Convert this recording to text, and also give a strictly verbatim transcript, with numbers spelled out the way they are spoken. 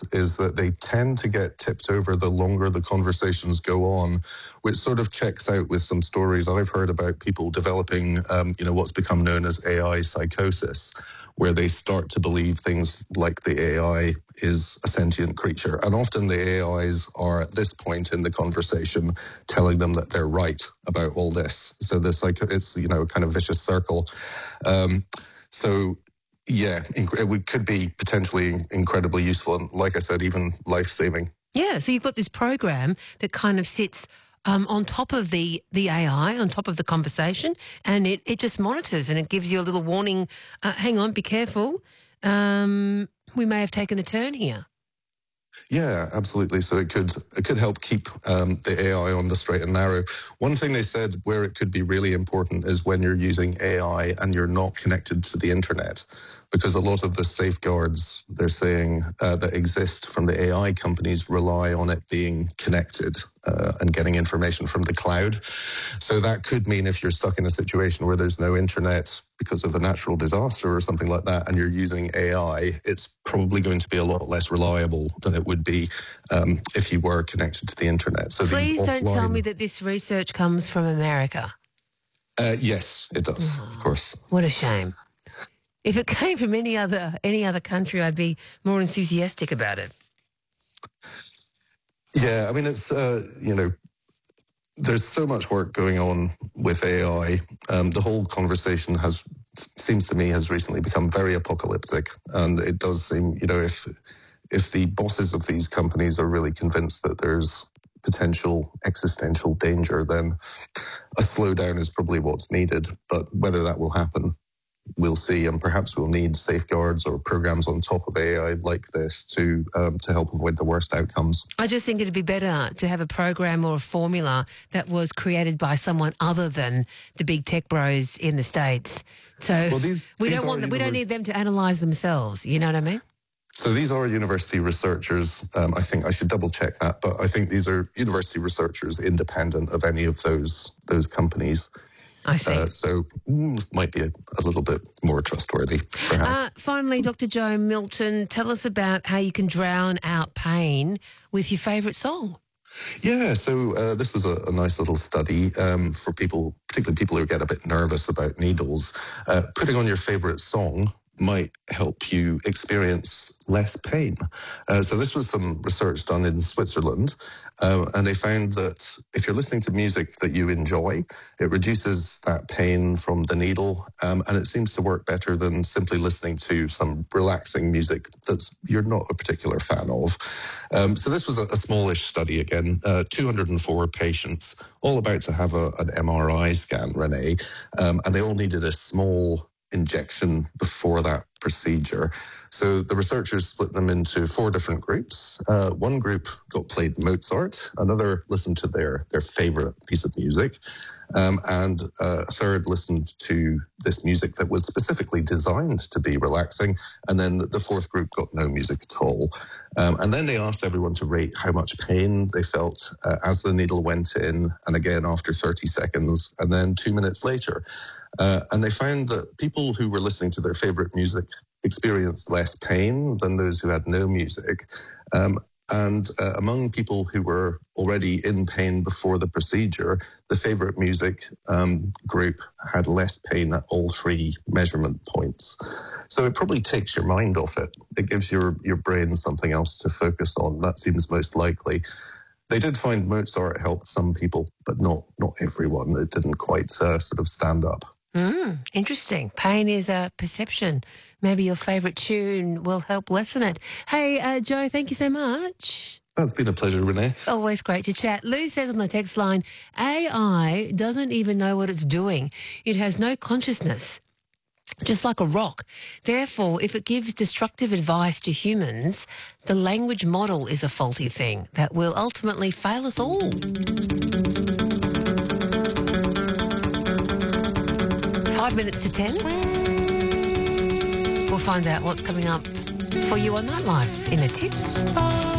this is that they tend to get tipped over the longer the conversations go on, which sort of checks out with some stories I've heard about people developing, um, you know, what's become known as A I psychosis, where they start to believe things like the A I is a sentient creature. And often the A Is are at this point in the conversation telling them that they're right about all this. So there's like, it's, you know, a kind of vicious circle. Um, so yeah, it could be potentially incredibly useful. And like I said, even life-saving. Yeah, so you've got this program that kind of sits um, on top of the, the A I, on top of the conversation, and it, it just monitors and it gives you a little warning, uh, hang on, be careful, um, we may have taken a turn here. Yeah, absolutely. So it could it could help keep um, the A I on the straight and narrow. One thing they said where it could be really important is when you're using A I and you're not connected to the internet, because a lot of the safeguards they're saying uh, that exist from the A I companies rely on it being connected uh, and getting information from the cloud. So that could mean if you're stuck in a situation where there's no internet because of a natural disaster or something like that, and you're using A I, it's probably going to be a lot less reliable than it would be um, if you were connected to the internet. So please the don't offline... tell me that this research comes from America. Uh, yes, it does, oh, of course. What a shame. If it came from any other any other country, I'd be more enthusiastic about it. Yeah, I mean, it's, uh, you know, there's so much work going on with A I. Um, the whole conversation has, seems to me, has recently become very apocalyptic. And it does seem, you know, if if the bosses of these companies are really convinced that there's potential existential danger, then a slowdown is probably what's needed. But whether that will happen, we'll see, and perhaps we'll need safeguards or programs on top of A I like this to um, to help avoid the worst outcomes. I just think it'd be better to have a program or a formula that was created by someone other than the big tech bros in the States. So well, these, we these don't want them, univer- we don't need them to analyse themselves. You know what I mean? So these are university researchers. Um, I think I should double check that, but I think these are university researchers independent of any of those those companies. I see. Uh, so mm, might be a, a little bit more trustworthy, perhaps. Uh, finally, Doctor Joe Milton, tell us about how you can drown out pain with your favourite song. Yeah, so uh, this was a, a nice little study um, for people, particularly people who get a bit nervous about needles. Uh, putting on your favourite song might help you experience less pain. Uh, so this was some research done in Switzerland, uh, and they found that if you're listening to music that you enjoy, it reduces that pain from the needle, um, and it seems to work better than simply listening to some relaxing music that's you're not a particular fan of. Um, so this was a, a smallish study again, uh, two hundred four patients, all about to have a, an M R I scan, Renee, um, and they all needed a small injection before that procedure. So the researchers split them into four different groups. Uh, one group got played Mozart, another listened to their, their favorite piece of music, um, and uh, a third listened to this music that was specifically designed to be relaxing, and then the fourth group got no music at all. Um, and then they asked everyone to rate how much pain they felt uh, as the needle went in, and again after thirty seconds, and then two minutes later. Uh, and they found that people who were listening to their favorite music experienced less pain than those who had no music. Um, and uh, among people who were already in pain before the procedure, the favorite music um, group had less pain at all three measurement points. So it probably takes your mind off it. It gives your, your brain something else to focus on. That seems most likely. They did find Mozart helped some people, but not not everyone. It didn't quite uh, sort of stand up. Mm, interesting. Pain is a perception. Maybe your favourite tune will help lessen it. Hey, uh, Joe, thank you so much. That's been a pleasure, Renee. Always great to chat. Lou says on the text line, A I doesn't even know what it's doing. It has no consciousness, just like a rock. Therefore, if it gives destructive advice to humans, the language model is a faulty thing that will ultimately fail us all. Five minutes to ten. We'll find out what's coming up for you on Nightlife in a tip.